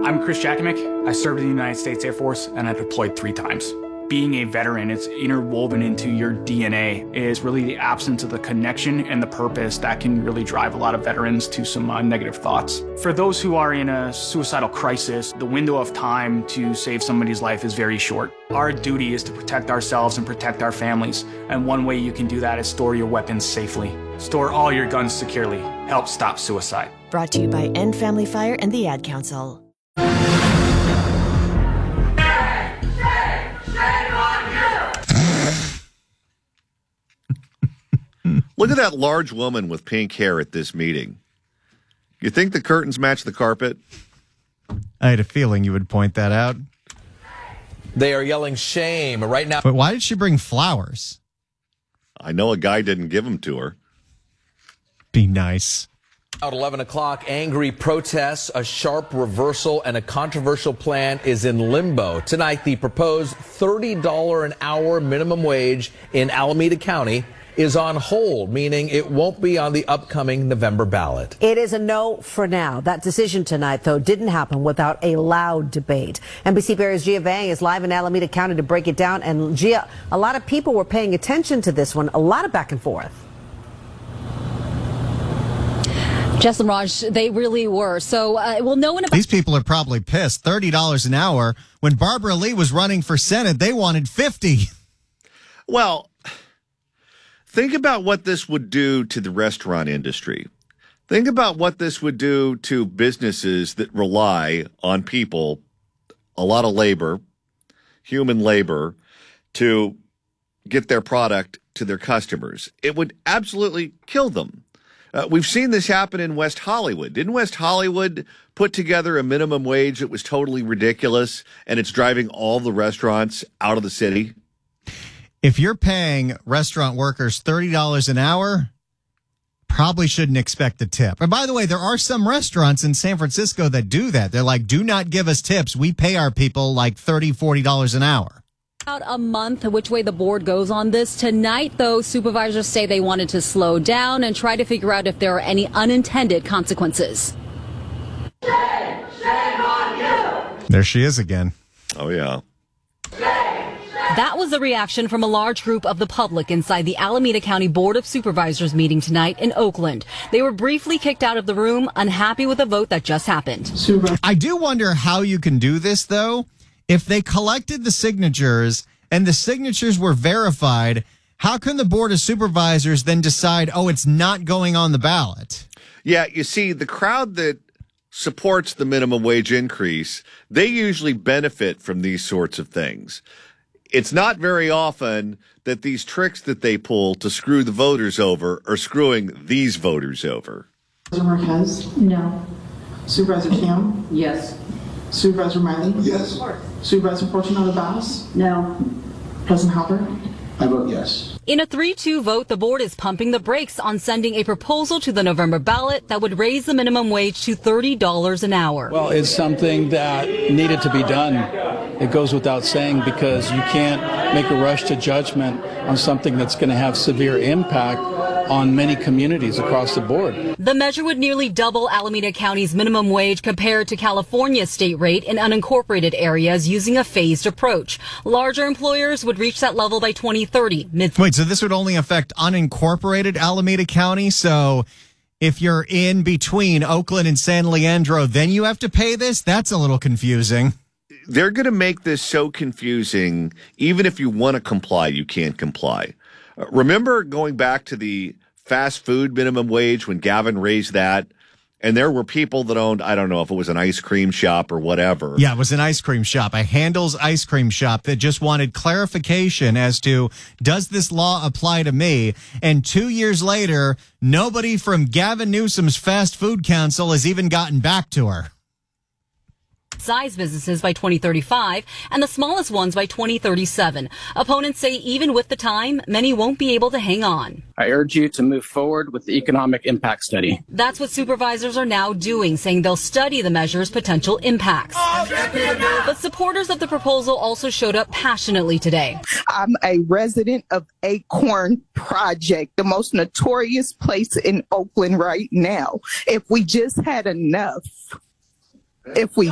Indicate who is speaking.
Speaker 1: I'm Chris Jakimick. I served in the United States Air Force and I deployed 3 times. Being a veteran, it's interwoven into your DNA, is really the absence of the connection and the purpose that can really drive a lot of veterans to some negative thoughts. For those who are in a suicidal crisis, the window of time to save somebody's life is very short. Our duty is to protect ourselves and protect our families, and one way you can do that is store your weapons safely. Store all your guns securely. Help stop suicide.
Speaker 2: Brought to you by End Family Fire and the Ad Council.
Speaker 3: Look at that large woman with pink hair at this meeting. You think the curtains match the carpet?
Speaker 4: I had a feeling you would point that out.
Speaker 5: They are yelling shame right now.
Speaker 4: But why did she bring flowers?
Speaker 3: I know a guy didn't give them to her.
Speaker 4: Be nice.
Speaker 5: At 11 o'clock, angry protests, a sharp reversal, and a controversial plan is in limbo. Tonight, the proposed $30 an hour minimum wage in Alameda County is on hold, meaning it won't be on the upcoming November ballot.
Speaker 6: It is a no for now. That decision tonight, though, didn't happen without a loud debate. NBC Barry's Gia Vang is live in Alameda County to break it down. And Gia, a lot of people were paying attention to this one, a lot of back and forth.
Speaker 7: Jess and Raj, they really were. So we'll know in about...
Speaker 4: These people are probably pissed. $30 an hour. When Barbara Lee was running for Senate, they wanted $50.
Speaker 3: Well, think about what this would do to the restaurant industry. Think about what this would do to businesses that rely on people, a lot of labor, human labor, to get their product to their customers. It would absolutely kill them. We've seen this happen in West Hollywood. Didn't West Hollywood put together a minimum wage that was totally ridiculous, and it's driving all the restaurants out of the city?
Speaker 4: If you're paying restaurant workers $30 an hour, probably shouldn't expect a tip. And by the way, there are some restaurants in San Francisco that do that. They're like, do not give us tips. We pay our people like $30, $40 an hour.
Speaker 7: About a month which way the board goes on this. Tonight, though, supervisors say they wanted to slow down and try to figure out if there are any unintended consequences.
Speaker 8: Shame! Shame on you!
Speaker 4: There she is again.
Speaker 3: Oh, yeah.
Speaker 7: That was the reaction from a large group of the public inside the Alameda County Board of Supervisors meeting tonight in Oakland. They were briefly kicked out of the room, unhappy with the vote that just happened.
Speaker 4: I do wonder how you can do this, though. If they collected the signatures and the signatures were verified, how can the Board of Supervisors then decide, oh, it's not going on the ballot?
Speaker 3: Yeah, you see, the crowd that supports the minimum wage increase, they usually benefit from these sorts of things. It's not very often that these tricks that they pull to screw the voters over are screwing these voters over.
Speaker 9: Supervisor Marquez?
Speaker 10: No.
Speaker 9: Supervisor Kim?
Speaker 10: Yes.
Speaker 9: Supervisor Miley?
Speaker 10: Yes.
Speaker 9: Supervisor Fortunato Bass?
Speaker 10: No.
Speaker 9: President Halper?
Speaker 10: I vote yes.
Speaker 7: In a 3-2 vote, the board is pumping the brakes on sending a proposal to the November ballot that would raise the minimum wage to $30 an hour.
Speaker 11: Well, it's something that needed to be done. It goes without saying because you can't make a rush to judgment on something that's going to have severe impact on many communities across the board.
Speaker 7: The measure would nearly double Alameda County's minimum wage compared to California's state rate in unincorporated areas using a phased approach. Larger employers would reach that level by 2030.
Speaker 4: Wait, so this would only affect unincorporated Alameda County? So if you're in between Oakland and San Leandro, then you have to pay this? That's a little confusing.
Speaker 3: They're going to make this so confusing, even if you want to comply, you can't comply. Remember going back to the fast food minimum wage when Gavin raised that? And there were people that owned, I don't know if it was an ice cream shop or whatever.
Speaker 4: Yeah, it was an ice cream shop, a Handel's ice cream shop that just wanted clarification as to, does this law apply to me? And 2 years later, nobody from Gavin Newsom's fast food council has even gotten back to her.
Speaker 7: Size businesses by 2035 and the smallest ones by 2037. Opponents say even with the time, many won't be able to hang on.
Speaker 12: I urge you to move forward with the economic impact study.
Speaker 7: That's what supervisors are now doing, saying they'll study the measure's potential impacts. But supporters of the proposal also showed up passionately today.
Speaker 13: I'm a resident of Acorn Project, the most notorious place in Oakland right now. If we just had enough, if we